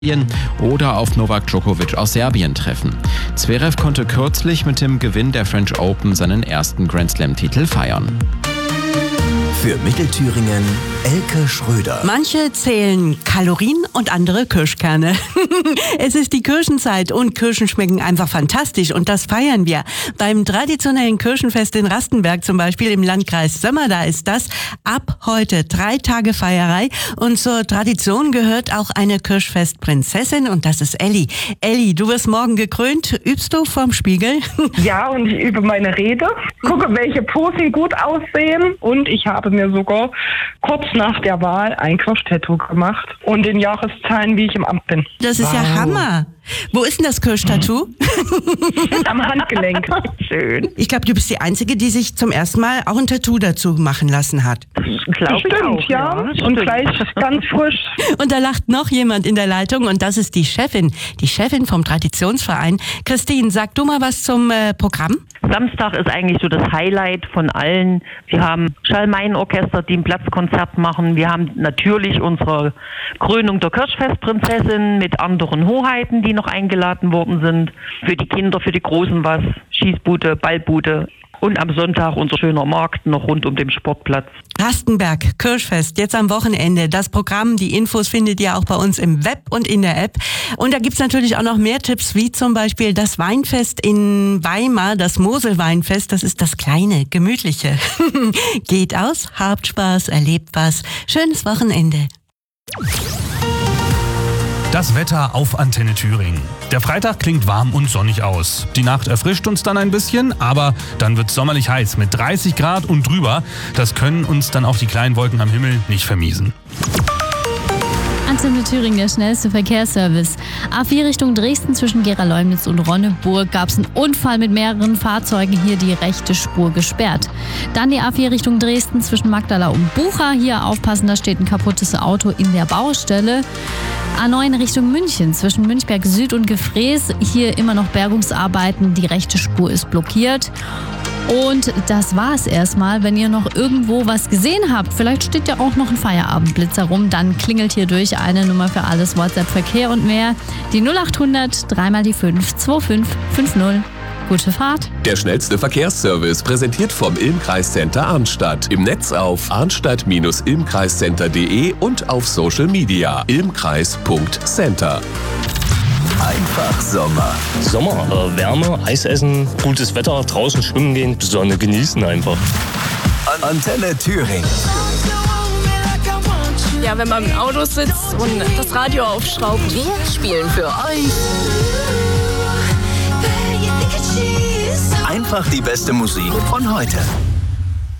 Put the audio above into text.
oder auf Novak Djokovic aus Serbien treffen. Zverev konnte kürzlich mit dem Gewinn der French Open seinen ersten Grand-Slam-Titel feiern. Für Mittelthüringen Elke Schröder. Manche zählen Kalorien und andere Kirschkerne. Es ist die Kirschenzeit und Kirschen schmecken einfach fantastisch und das feiern wir. Beim traditionellen Kirschenfest in Rastenberg zum Beispiel im Landkreis Sömmer, da ist das ab heute 3 Tage Feierei und zur Tradition gehört auch eine Kirschfestprinzessin und das ist Elli. Elli, du wirst morgen gekrönt. Übst du vorm Spiegel? Ja, und ich übe meine Rede, gucke, welche Posen gut aussehen und ich habe mir sogar kurz nach der Wahl ein Kirschtattoo gemacht und in Jahreszahlen, wie ich im Amt bin. Das ist ja Hammer. Wo ist denn das Kirschtattoo? Am Handgelenk. Schön. Ich glaube, du bist die Einzige, die sich zum ersten Mal auch ein Tattoo dazu machen lassen hat. Glaube ich auch, ja. Und gleich ganz frisch. Und da lacht noch jemand in der Leitung und das ist die Chefin vom Traditionsverein. Christine, sag du mal was zum Programm. Samstag ist eigentlich so das Highlight von allen. Wir haben Schalmeienorchester, die ein Platzkonzert machen. Wir haben natürlich unsere Krönung der Kirschfestprinzessin mit anderen Hoheiten, die noch eingeladen worden sind. Für die Kinder, für die Großen was. Schießbude, Ballbude. Und am Sonntag unser schöner Markt noch rund um den Sportplatz. Rastenberg, Kirschfest, jetzt am Wochenende. Das Programm, die Infos findet ihr auch bei uns im Web und in der App. Und da gibt's natürlich auch noch mehr Tipps, wie zum Beispiel das Weinfest in Weimar, das Moselweinfest. Das ist das kleine, gemütliche. Geht aus, habt Spaß, erlebt was. Schönes Wochenende. Das Wetter auf Antenne Thüringen. Der Freitag klingt warm und sonnig aus. Die Nacht erfrischt uns dann ein bisschen, aber dann wird es sommerlich heiß mit 30 Grad und drüber. Das können uns dann auch die kleinen Wolken am Himmel nicht vermiesen. Antenne Thüringen, der schnellste Verkehrsservice. A4 Richtung Dresden zwischen Gera-Leumnitz und Ronneburg gab es einen Unfall mit mehreren Fahrzeugen, hier die rechte Spur gesperrt. Dann die A4 Richtung Dresden zwischen Magdala und Bucha, hier aufpassen, da steht ein kaputtes Auto in der Baustelle. A9 Richtung München zwischen Münchberg Süd und Gefrees, hier immer noch Bergungsarbeiten, die rechte Spur ist blockiert. Und das war's erstmal. Wenn ihr noch irgendwo was gesehen habt, vielleicht steht ja auch noch ein Feierabendblitzer rum, dann klingelt hier durch eine Nummer für alles, WhatsApp, Verkehr und mehr. Die 0800 3 mal die 5 2550. Gute Fahrt. Der schnellste Verkehrsservice präsentiert vom Ilm-Kreiscenter Arnstadt. Im Netz auf arnstadt-ilmkreiscenter.de und auf Social Media ilmkreis.center. Einfach Sommer. Wärme, Eis essen, gutes Wetter, draußen schwimmen gehen, Sonne genießen einfach. Antenne Thüringen. Ja, wenn man im Auto sitzt und das Radio aufschraubt. Wir spielen für euch Einfach die beste Musik von heute.